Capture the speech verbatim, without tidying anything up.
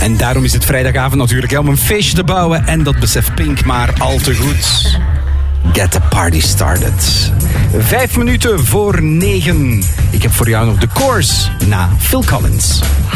En daarom is het vrijdagavond natuurlijk hè, om een feestje te bouwen. En dat beseft Pink maar al te goed. Get the party started. Vijf minuten voor negen. Ik heb voor jou nog de Course na Phil Collins.